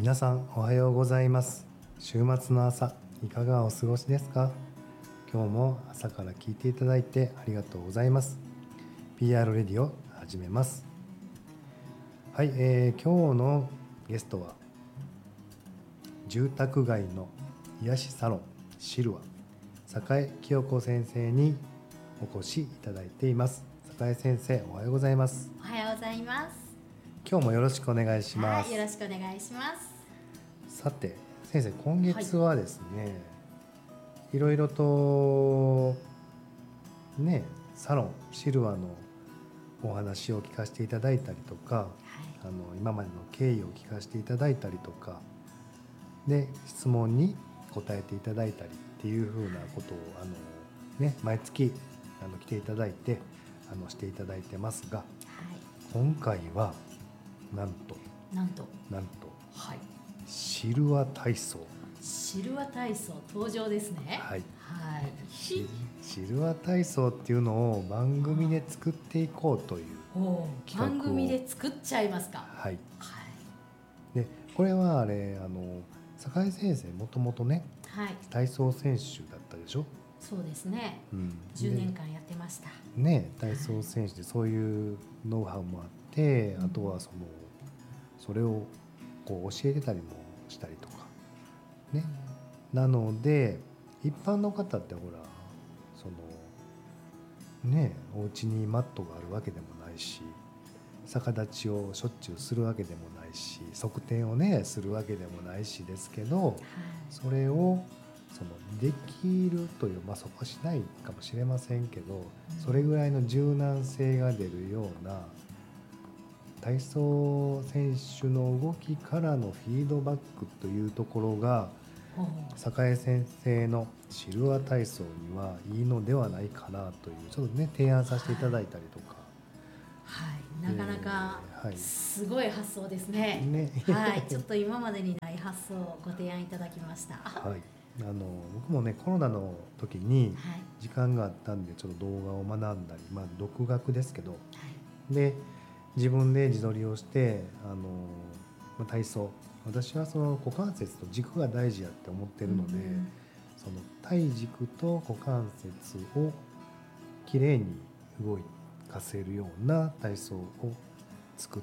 皆さんおはようございます。週末の朝いかがお過ごしですか？今日も朝から聞いていただいてありがとうございます。 PR レディを始めます。はい、今日のゲストは住宅街の癒しサロンシルア栄清子先生にお越しいただいています。栄先生、おはようございます。 おはようございます。 今日もよろしくお願いします。 はい、よろしくお願いします。 さて先生、今月はですね、いろいろとねサロンシルアのお話を聞かせていただいたりとか、今までの経緯を聞かせていただいたりとかで、質問に答えていただいたりっていうふうなことを毎月来ていただいてしていただいてますが、今回はなんと、 はい、 シルア体操登場ですね。 はい、シルア体操っていうのを番組で作っていこうという企画を、 番組で作っちゃいますか？ はい、でこれはあれ栄先生もともとね、体操選手だったでしょ？ そうですね、10年間やってましたね。体操選手でそういうノウハウもあって、あとはそれをこう教えてたりもしたりとかね、なので一般の方ってほらお家にマットがあるわけでもないし、逆立ちをしょっちゅうするわけでもないし、側転をするわけでもないしですけど、それをできるという、そこはしないかもしれませんけど、それぐらいの柔軟性が出るような体操選手の動きからのフィードバックというところが栄先生のシルア体操にはいいのではないかなという、ちょっと提案させていただいたりとか、 なかなかすごい発想ですね。ちょっと今までにない発想をご提案いただきました。 僕もコロナの時に時間があったんで、ちょっと動画を学んだり、独学ですけど、で自分で自撮りをして体操、私は股関節と軸が大事やって思ってるので、体軸と股関節をきれいに動かせるような体操を作って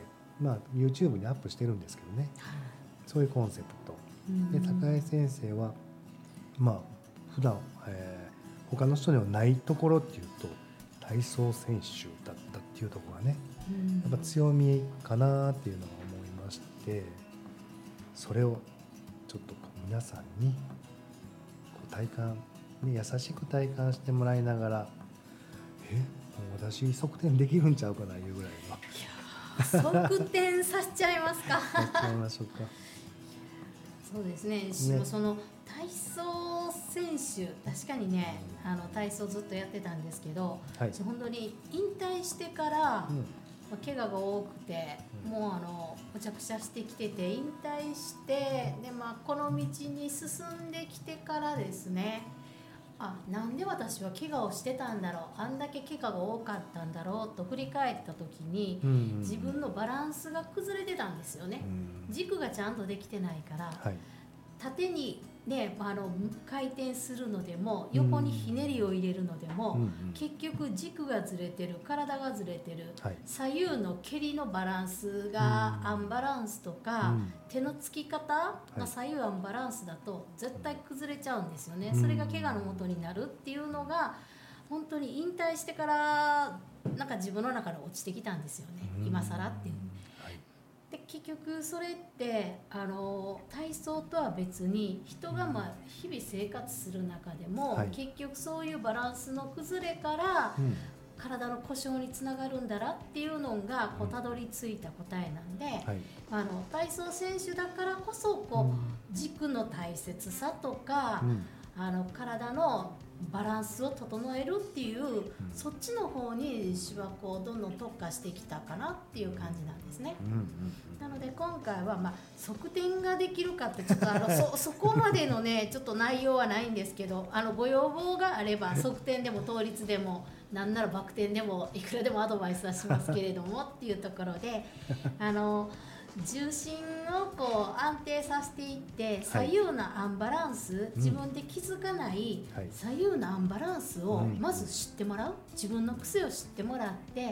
、YouTube にアップしてるんですけどね、そういうコンセプトで、栄先生は普段、他の人にはないところっていうと体操選手だったっていうところがね、やっぱ強みかなっていうのは思いまして、それをちょっと皆さんに体感、優しく体感してもらいながら、もう私側転できるんちゃうかないうぐらいの。 側転させちゃいますか？ やっちゃいましょうか。 そうですね。体操選手、確かにね、体操ずっとやってたんですけど、本当に引退してから、怪我が多くて、もうむちゃくちゃしてきてて、引退してで、この道に進んできてからですね、なんで私は怪我をしてたんだろう、あんだけ怪我が多かったんだろうと振り返った時に、自分のバランスが崩れてたんですよね。軸がちゃんとできてないから、縦に回転するのでも横にひねりを入れるのでも、結局軸がずれてる、体がずれてる、左右の蹴りのバランスがアンバランスとか、手のつき方が左右アンバランスだと絶対崩れちゃうんですよね。それが怪我の元になるっていうのが本当に引退してから自分の中で落ちてきたんですよね、今更っていう。で結局それって体操とは別に人が日々生活する中でも、結局そういうバランスの崩れから、体の故障につながるんだなっていうのがたどり着いた答えなんで、体操選手だからこそ軸の大切さとか、体のバランスを整えるっていう、そっちの方に私はどんどん特化してきたかなっていう感じなんですね。なので今回は側転ができるかってちょっとそこまでのねちょっと内容はないんですけど、ご要望があれば側転でも倒立でもなんならバク転でもいくらでもアドバイスはしますけれどもっていうところで重心をこう安定させていって左右のアンバランス、自分で気づかない左右のアンバランスをまず知ってもらう、自分の癖を知ってもらって、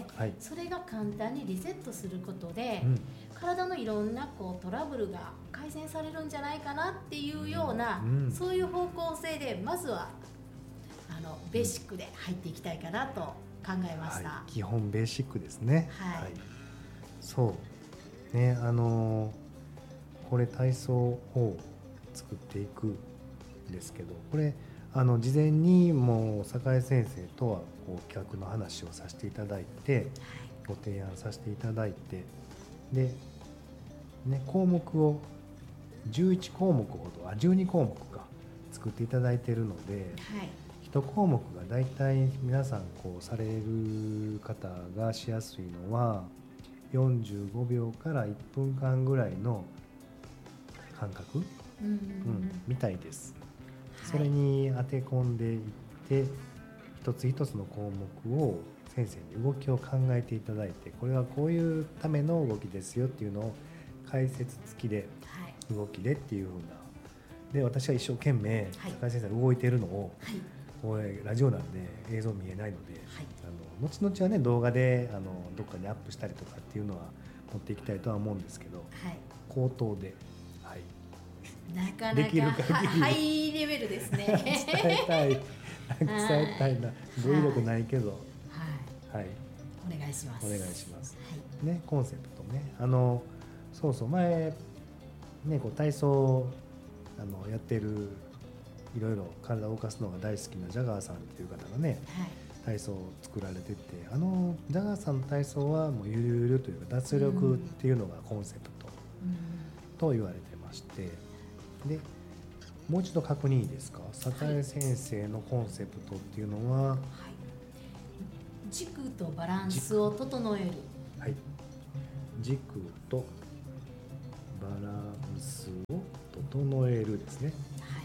それが簡単にリセットすることで、体のいろんなこうトラブルが改善されるんじゃないかなっていうような、そういう方向性でまずはベーシックで入っていきたいかなと考えました。 基本ベーシックですね。そうね、これ体操を作っていくんですけど、これ事前にもう坂井先生とはこう企画の話をさせていただいて、ご提案させていただいて、で、ね、項目を11項目ほど12項目か作っていただいているので、1項目がだいたい皆さんこうされる方がしやすいのは45秒から1分間ぐらいの間隔、みたいです。それに当て込んでいって一つ一つの項目を先生に動きを考えていただいて、これはこういうための動きですよっていうのを解説付きで、動きでっていう風なで、私は一生懸命坂井先生が動いているのを、これラジオなんで映像見えないので、後々はね動画でどっかにアップしたりとかっていうのは持っていきたいとは思うんですけど、口頭で、 なかなかハイレベルですね。 伝えたいな、語彙力ないけど、 お願いします。 お願いします。ね、コンセプトね、そう前ねこう体操やってる、いろいろ体を動かすのが大好きなジャガーさんっていう方がね、体操を作られてて、ジャガーさんの体操はもうゆるゆるというか脱力っていうのがコンセプトと言われてまして、でもう一度確認いいですか。坂井先生のコンセプトっていうのは、 軸とバランスを整える。 軸とバランスを整えるですね。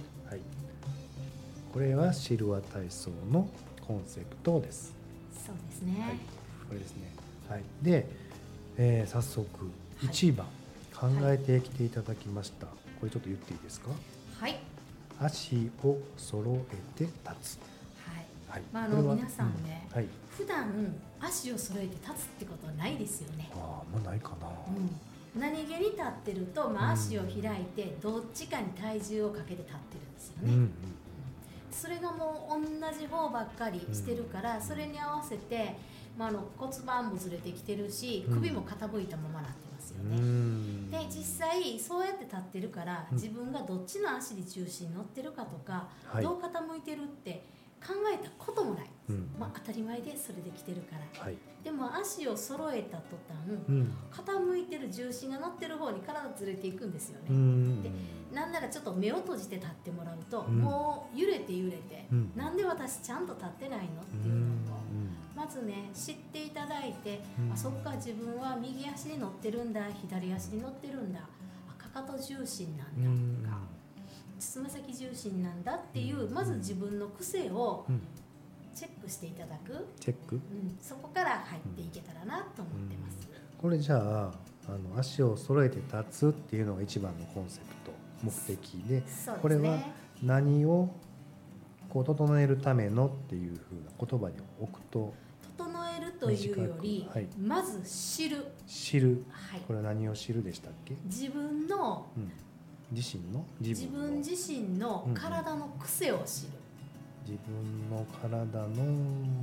これはシルワ体操のコンセプトです。 そうですね。 これですね。で、早速1番考えてきていただきました。これちょっと言っていいですか。足を揃えて立つ。 皆さんね、普段足を揃えて立つってことはないですよね。 ないかな。 何気に立ってると、足を開いてどっちかに体重をかけて立ってるんですよね。それがもう同じ方ばっかりしてるから、それに合わせて、骨盤もずれてきてるし、首も傾いたままなってますよね。で実際そうやって立ってるから、自分がどっちの足で中心に乗ってるかとか、どう傾いてるって考えたこともない、当たり前でそれできてるから、でも足を揃えた途端、傾いてる重心が乗ってる方に体ずれていくんですよね。でなんならちょっと目を閉じて立ってもらうと、もう揺れて、なんで私ちゃんと立ってないのっていうのをまずね知っていただいて、そっか自分は右足に乗ってるんだ、左足に乗ってるんだ、かかと重心なんだとか、つま先重心なんだっていう、まず自分の癖をチェックしていただく、そこから入っていけたらなと思ってます。 これじゃあ足を揃えて立つっていうのが一番のコンセプト、目的で、これは何をこう整えるためのっていうふうな言葉に置くと、 整えるというより、まず知る。 これは何を知るでしたっけ。 自分の、 自分自身の体の癖を知る。 自分の体の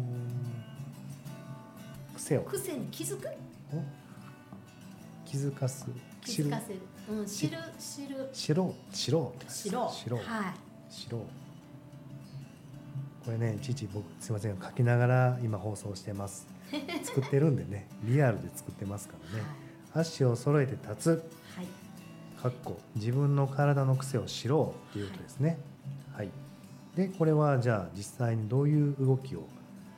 癖に気づく。 気づかせる。知ろう。これね、僕すいません書きながら今放送してます。作ってるんでね、リアルで作ってますからね。足を揃えて立つ。自分の体の癖を知ろうっていうことですね。でこれはじゃあ実際にどういう動きを。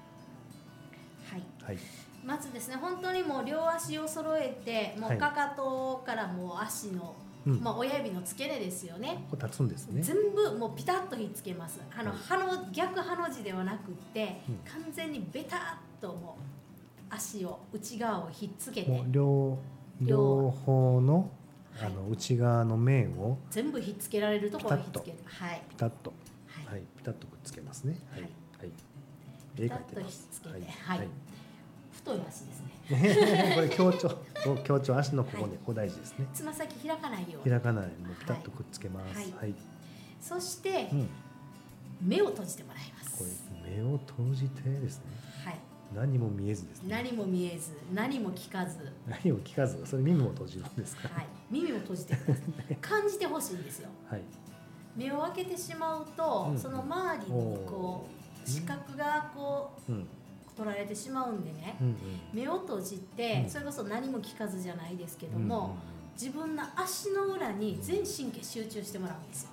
まずですね、本当にもう両足を揃えて、もうかかとからもう足の、親指の付け根ですよね。 これ立つんですね。 全部もうピタッとひっつけます。逆ハの字ではなくって、完全にベタッともう足を内側をひっつけて。 もう両両方の内側の面を全部ひっつけられるところにひっつける。 ピタッと、はい、ピタッとくっつけますね。はい、はい。 ピタッとひっつけて、はい。太い足ですね。 これ強調足のここで、ここ大事ですね。 つま先開かないように。 開かない、もうピタッとくっつけます。はい。 そして目を閉じてもらいます。 これ目を閉じてですね。はい。何も見えずですね。 何も見えず、何も聞かず。 何も聞かず、それ耳も閉じるんですか。 はい。耳を閉じてください。感じてほしいんですよ。はい。目を開けてしまうと、その周りにこう視覚がこう取られてしまうんでね。目を閉じて、それこそ何も聞かずじゃないですけども、自分の足の裏に全神経集中してもらうんですよ。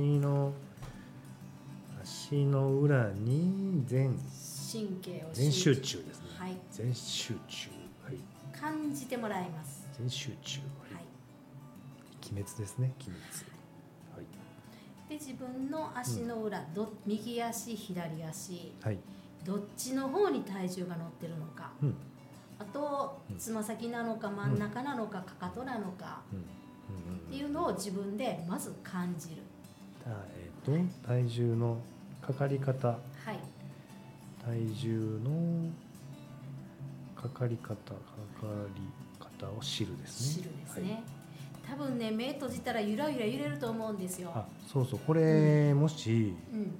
足の裏に全集中ですね。はい。全集中。はい。感じてもらいます。 全集中。はい。鬼滅ですね。鬼滅。はい。 で自分の足の裏、右足左足、はい、どっちの方に体重が乗ってるのか、あとつま先なのか真ん中なのかかかとなのかっていうのを自分でまず感じる。 体重のかかり方、はい、体重のかかり方を知るですね。 知るですね。はい、多分ね、目閉じたらゆらゆら揺れると思うんですよ。 そうそう、これ、もし、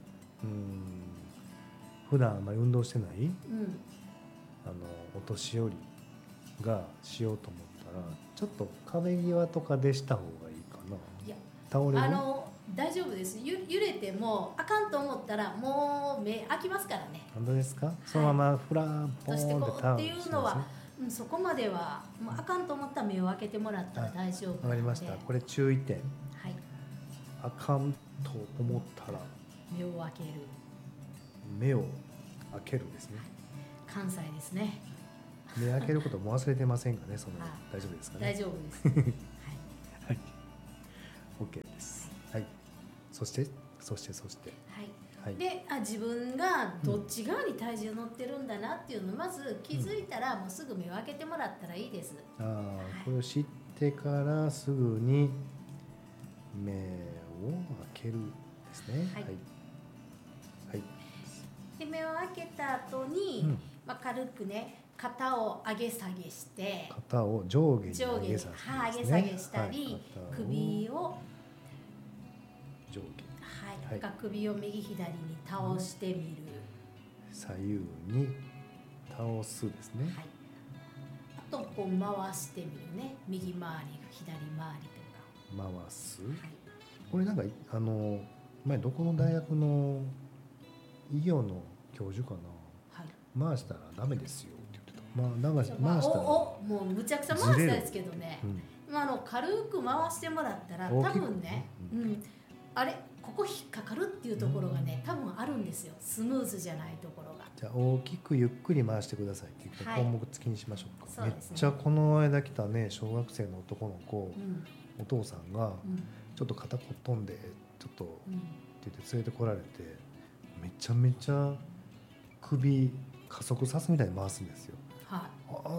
普段あまり運動してない、お年寄りがしようと思ったらちょっと壁際とかでした方がいいかな。いや、倒れる？ 大丈夫です。揺れてもあかんと思ったらもう目開きますからね。 本当ですか？そのままフラーポーンって倒れてっていうのは、そこまではもうあかんと思ったら目を開けてもらったら大丈夫なので。 わかりました。これ注意点。はい。あかんと思ったら目を開ける。 目を開けるですね。 関西ですね。 目開けることも忘れてませんかね。大丈夫ですかね。 大丈夫です。はい。 はい。OK です。はい。そして。 はい。で、自分がどっち側に体重乗ってるんだなっていうのをまず気づいたら、もうすぐ目を開けてもらったらいいです。 これを知ってからすぐに目を開けるですね。はい。はい。 で、目を開けた後に、軽くね、肩を上げ下げして、 肩を上下に上げ下げしたり、首を上下、 首を右左に倒してみる。 左右に倒すですね。はい。 あとこう回してみるね。右回り、左回りとか。 回す。はい。これなんか前どこの大学の医療の教授かな。はい。回したらダメですよって言ってた。回したら。 もうむちゃくちゃ回したですけどね。軽く回してもらったら多分ね。あれ。ここ引っかかるっていうところがね、多分あるんですよ。スムーズじゃないところが。 じゃあ大きくゆっくり回してくださいっていう項目付きにしましょうか。めっちゃこの間来たね、小学生の男の子、お父さんがちょっと肩こっ飛んでちょっとって言って連れてこられて、めちゃめちゃ首加速さすみたいに回すんですよ。はい。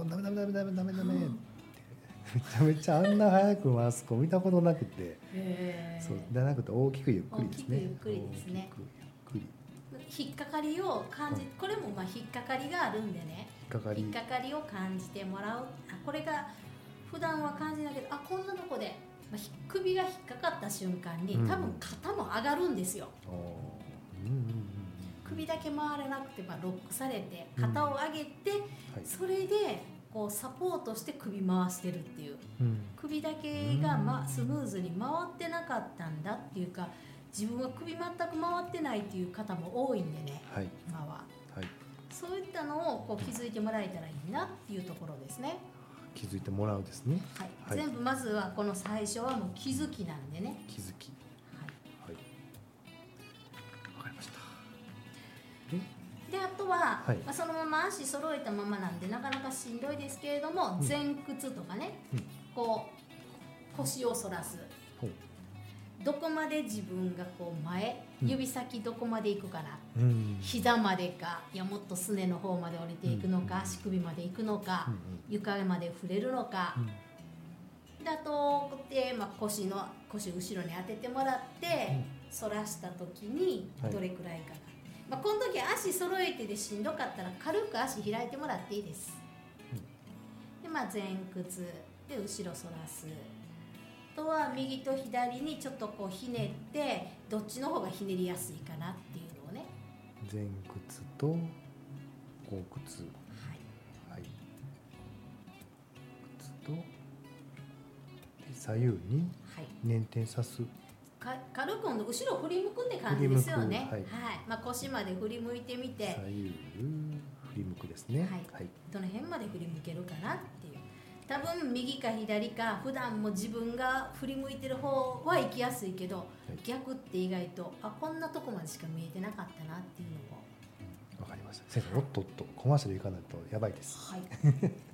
ダメ。めちゃめちゃあんな早く回す子見たことなくて、そうじゃなくて大きくゆっくりですね。 ゆっくりですね。引っかかりを感じ、これも引っかかりがあるんでね。引っかかりを感じてもらう。これが普段は感じないけど、こんなとこで、首が引っかかった瞬間に多分肩も上がるんですよ。首だけ回らなくてロックされて肩を上げて、それでこうサポートして首回してるっていう、首だけが、スムーズに回ってなかったんだっていうか、自分は首全く回ってないっていう方も多いんでね、今は、そういったのをこう気づいてもらえたらいいなっていうところですね。 気づいてもらうですね。 はい。全部まずはこの最初はもう気づきなんでね。 気づき。はい。わかりました。 で、あとは、そのまま足揃えたままなんでなかなかしんどいですけれども、前屈とかね、こう腰を反らす、どこまで自分がこう前、指先どこまで行くかな、膝までか、いやもっとすねの方まで降りていくのか、足首まで行くのか、床まで触れるのか、 であとで、腰後ろに当ててもらって、反らした時にどれくらいかな、この時足揃えてでしんどかったら軽く足開いてもらっていいです、で前屈で後ろ反らす、あとは右と左にちょっとこうひねってどっちの方がひねりやすいかなっていうのをね、 前屈と後屈、はい、屈とで左右に捻転さす、 軽く後ろ振り向くって感じですよね、腰まで振り向いてみて、 左右振り向くですね、 どの辺まで振り向けるかなっていう、多分右か左か普段も自分が振り向いてる方は行きやすいけど、逆って意外とこんなとこまでしか見えてなかったなっていうのを、 わかりました。先生、おっとコマーシャル行かないとやばいです。